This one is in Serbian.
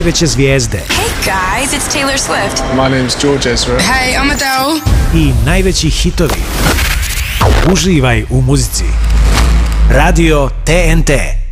Veće zvijezde. Hey guys, it's Taylor Swift. My name's George Ezra. Hey, I'm Adele. I najveći hitovi. Uživaj u muzici. Radio TNT.